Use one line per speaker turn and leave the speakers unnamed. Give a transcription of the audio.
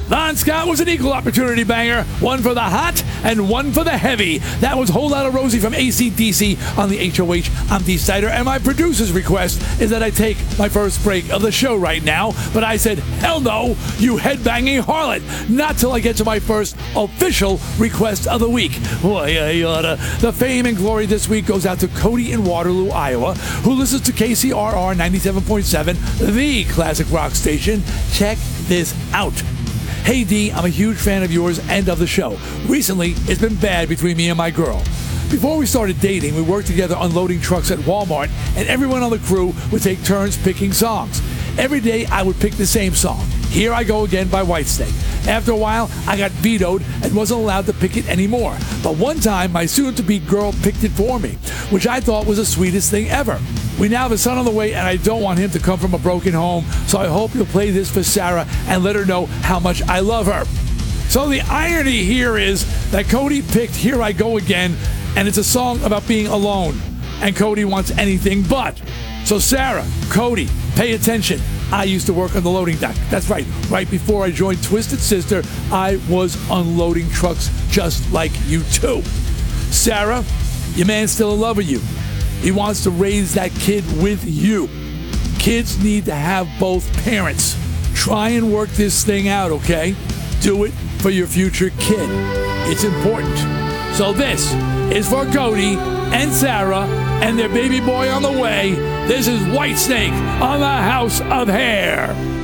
Lon Scott was an equal opportunity banger, one for the hot and one for the heavy. That was Whole Lotta Rosie from AC/DC on the HOH. I'm Dee Snider, and my producer's request is that I take my first break of the show right now, but I said, hell no, you headbanging harlot, not till I get to my first official request of the week. Boy, I oughta. The fame and glory this week goes out to Cody in Waterloo, Iowa, who listens to KCRR 97.7, the classic rock station. Check this out. Hey D, I'm a huge fan of yours and of the show. Recently, it's been bad between me and my girl. Before we started dating, we worked together unloading trucks at Walmart, and everyone on the crew would take turns picking songs. Every day, I would pick the same song, Here I Go Again by Whitesnake. After a while, I got vetoed and wasn't allowed to pick it anymore. But one time, my soon-to-be girl picked it for me, which I thought was the sweetest thing ever. We now have a son on the way, and I don't want him to come from a broken home, so I hope you'll play this for Sarah and let her know how much I love her. So the irony here is that Cody picked Here I Go Again, and it's a song about being alone, and Cody wants anything but. So Sarah, Cody, pay attention. I used to work on the loading dock. That's right. Right before I joined Twisted Sister, I was unloading trucks just like you too. Sarah, your man's still in love with you. He wants to raise that kid with you. Kids need to have both parents. Try and work this thing out, okay? Do it for your future kid. It's important. So this is for Cody and Sarah and their baby boy on the way. This is Whitesnake on the House of Hair.